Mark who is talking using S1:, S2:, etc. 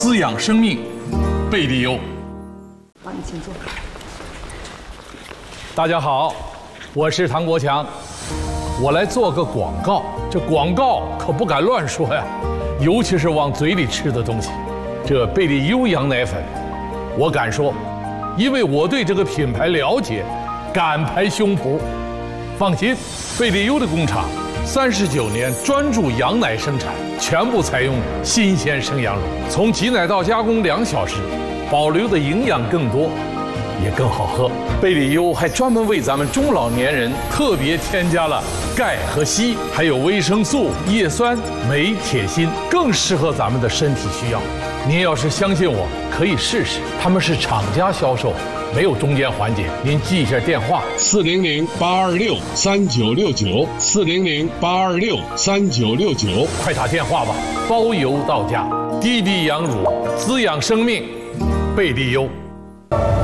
S1: 滋养生命，贝利优。
S2: 好，你请坐。
S1: 大家好，我是唐国强，我来做个广告。这广告可不敢乱说呀，尤其是往嘴里吃的东西。这贝利优羊奶粉，我敢说，因为我对这个品牌了解，敢拍胸脯。放心，贝利优的工厂39年专注羊奶生产，全部采用新鲜生羊乳，从挤奶到加工2小时，保留的营养更多，也更好喝。贝利优还专门为咱们中老年人特别添加了钙和硒，还有维生素、叶酸、镁、铁、锌，更适合咱们的身体需要。您要是相信我，可以试试。他们是厂家销售，没有中间环节。您记一下电话：400-826-3969，400-826-3969，快打电话吧，包邮到家。滴滴羊乳，滋养生命，贝利优。